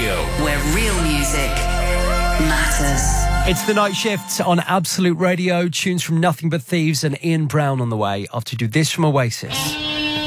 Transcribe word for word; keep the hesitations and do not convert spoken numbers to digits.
Radio, where real music matters. It's the night shift on Absolute Radio. Tunes from Nothing But Thieves and Ian Brown on the way after you do this from Oasis.